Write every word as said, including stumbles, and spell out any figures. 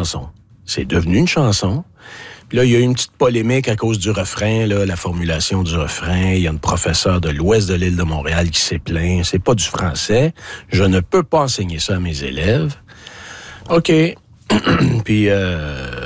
chanson. C'est devenu une chanson. Puis là, il y a eu une petite polémique à cause du refrain, là, la formulation du refrain. Il y a une professeure de l'ouest de l'île de Montréal qui s'est plaint. C'est pas du français. Je ne peux pas enseigner ça à mes élèves. OK. Puis, euh,